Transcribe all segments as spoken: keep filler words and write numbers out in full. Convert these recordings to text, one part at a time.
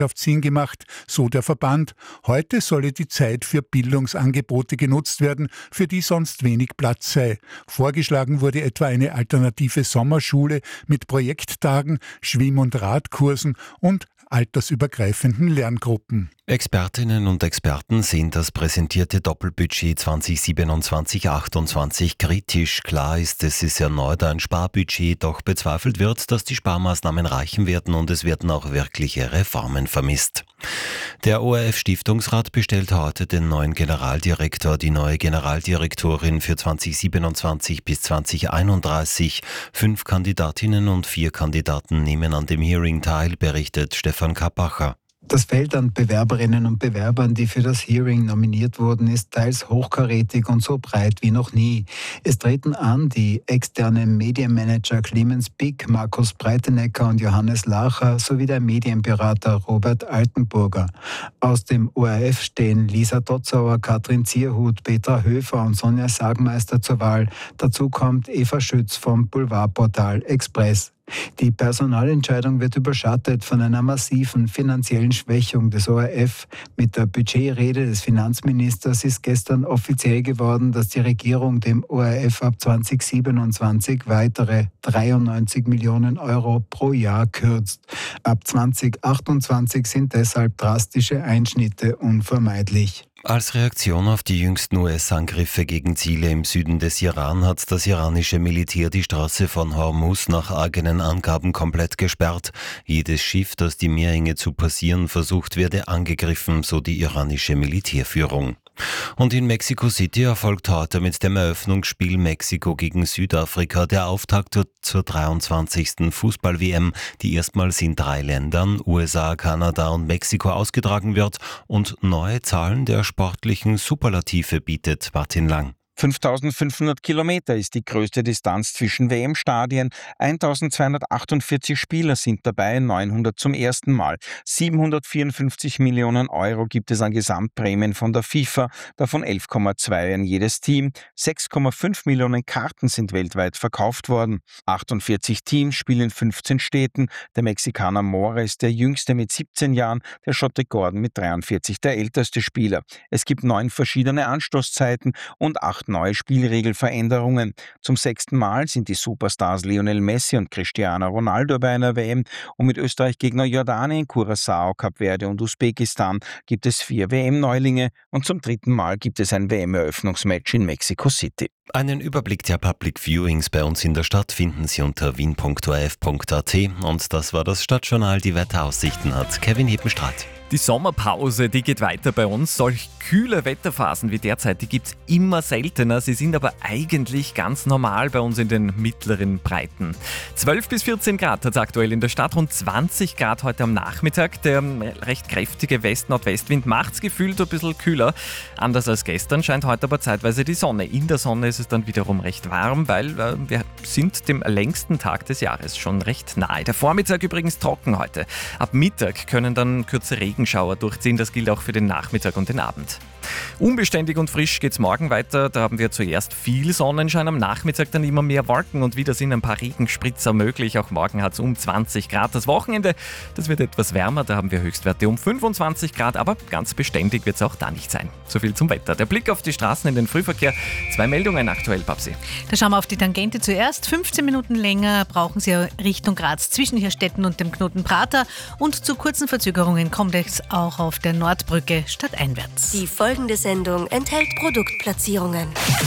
Sinn gemacht, so der Verband. Heute solle die Zeit für Bildungsangebote genutzt werden, für die sonst wenig Platz sei. Vorgeschlagen wurde etwa eine alternative Sommerschule mit Projekttagen, Schwimm- und Radkursen und altersübergreifenden Lerngruppen. Expertinnen und Experten sehen das präsentierte Doppelbudget zwanzig siebenundzwanzig achtundzwanzig kritisch. Klar ist, es ist erneut ein Sparbudget, doch bezweifelt wird, dass die Sparmaßnahmen reichen werden und es werden auch wirkliche Reformen vermisst. Der O R F-Stiftungsrat bestellt heute den neuen Generaldirektor, die neue Generaldirektorin für zwanzig siebenundzwanzig bis zwanzig einunddreißig. Fünf Kandidatinnen und vier Kandidaten nehmen an dem Hearing teil, berichtet Stefan Kappacher. Das Feld an Bewerberinnen und Bewerbern, die für das Hearing nominiert wurden, ist teils hochkarätig und so breit wie noch nie. Es treten an die externen Medienmanager Clemens Bick, Markus Breitenecker und Johannes Lacher sowie der Medienberater Robert Altenburger. Aus dem O R F stehen Lisa Dotzauer, Katrin Zierhut, Petra Höfer und Sonja Sagmeister zur Wahl. Dazu kommt Eva Schütz vom Boulevardportal Express. Die Personalentscheidung wird überschattet von einer massiven finanziellen Schwächung des O R F. Mit der Budgetrede des Finanzministers ist gestern offiziell geworden, dass die Regierung dem O R F ab zwanzig siebenundzwanzig weitere dreiundneunzig Millionen Euro pro Jahr kürzt. Ab zwanzig achtundzwanzig sind deshalb drastische Einschnitte unvermeidlich. Als Reaktion auf die jüngsten U S-Angriffe gegen Ziele im Süden des Iran hat das iranische Militär die Straße von Hormuz nach eigenen Angaben komplett gesperrt. Jedes Schiff, das die Meerenge zu passieren versucht, werde angegriffen, so die iranische Militärführung. Und in Mexico City erfolgt heute mit dem Eröffnungsspiel Mexiko gegen Südafrika der Auftakt zur dreiundzwanzigsten Fußball-W M, die erstmals in drei Ländern, U S A, Kanada und Mexiko, ausgetragen wird und neue Zahlen der sportlichen Superlative bietet. Martin Lang. fünftausendfünfhundert Kilometer ist die größte Distanz zwischen W M-Stadien. eintausendzweihundertachtundvierzig Spieler sind dabei, neunhundert zum ersten Mal. siebenhundertvierundfünfzig Millionen Euro gibt es an Gesamtprämien von der FIFA, davon elf Komma zwei an jedes Team. sechs Komma fünf Millionen Karten sind weltweit verkauft worden. achtundvierzig Teams spielen in fünfzehn Städten. Der Mexikaner Mora ist der jüngste mit siebzehn Jahren, der Schotte Gordon mit dreiundvierzig der älteste Spieler. Es gibt neun verschiedene Anstoßzeiten und acht neue Spielregelveränderungen. Zum sechsten Mal sind die Superstars Lionel Messi und Cristiano Ronaldo bei einer W M und mit Österreich-Gegner Jordanien, Curaçao, Kap Verde und Usbekistan gibt es vier W M-Neulinge und zum dritten Mal gibt es ein W M-Eröffnungsmatch in Mexico City. Einen Überblick der Public Viewings bei uns in der Stadt finden Sie unter wien punkt o r f punkt a t und das war das Stadtjournal. Die Wetteraussichten hat Kevin Heppenstraat. Die Sommerpause, die geht weiter bei uns. Solch kühle Wetterphasen wie derzeit, die gibt es immer seltener. Sie sind aber eigentlich ganz normal bei uns in den mittleren Breiten. zwölf bis vierzehn Grad hat es aktuell in der Stadt, rund zwanzig Grad heute am Nachmittag. Der recht kräftige West-Nordwestwind macht es gefühlt ein bisschen kühler. Anders als gestern scheint heute aber zeitweise die Sonne. In der Sonne ist es dann wiederum recht warm, weil äh, wir sind dem längsten Tag des Jahres schon recht nahe. Der Vormittag übrigens trocken heute. Ab Mittag können dann kurze Regenschauer durchziehen. Das gilt auch für den Nachmittag und den Abend. Unbeständig und frisch geht's morgen weiter. Da haben wir zuerst viel Sonnenschein, am Nachmittag dann immer mehr Wolken und wieder sind ein paar Regenspritzer möglich. Auch morgen hat es um zwanzig Grad. Das Wochenende, das wird etwas wärmer, da haben wir Höchstwerte um fünfundzwanzig Grad, aber ganz beständig wird es auch da nicht sein. So viel zum Wetter. Der Blick auf die Straßen in den Frühverkehr. Zwei Meldungen aktuell, Babsi. Da schauen wir auf die Tangente zuerst. fünfzehn Minuten länger brauchen Sie Richtung Graz zwischen Hirstetten und dem Knoten Prater und zu kurzen Verzögerungen kommt es auch auf der Nordbrücke stadteinwärts. Die folgende Sendung enthält Produktplatzierungen.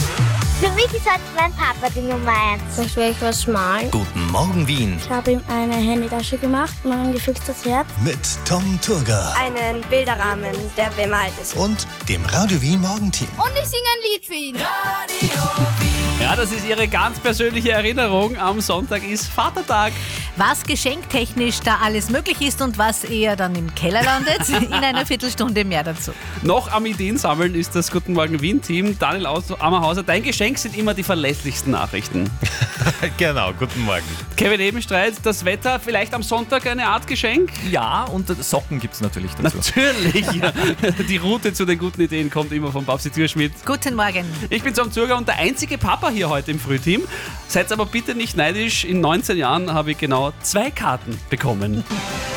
Für mich ist heute mein Papa die Nummer eins. Vielleicht werde ich was malen. Guten Morgen, Wien. Ich habe ihm eine Handytasche gemacht und ein gefüchstes Herz. Mit Tom Turger. Einen Bilderrahmen, der bemalt ist. Und dem Radio Wien Morgenteam. Und ich singe ein Lied für ihn. Radio Wien. Ja, das ist Ihre ganz persönliche Erinnerung. Am Sonntag ist Vatertag. Was geschenktechnisch da alles möglich ist und was eher dann im Keller landet, in einer Viertelstunde mehr dazu. Noch am Ideen sammeln ist das Guten Morgen Wien-Team. Daniel Ammerhauser, dein Geschenk sind immer die verlässlichsten Nachrichten. Genau, guten Morgen. Kevin Ebenstreit, das Wetter, vielleicht am Sonntag eine Art Geschenk? Ja, und Socken gibt es natürlich dazu. Natürlich, ja. Die Route zu den guten Ideen kommt immer von Babsi Thürschmidt. Guten Morgen. Ich bin Tom Zürger und der einzige Papa hier heute im Frühteam. Seid aber bitte nicht neidisch, in neunzehn Jahren habe ich genau zwei Karten bekommen.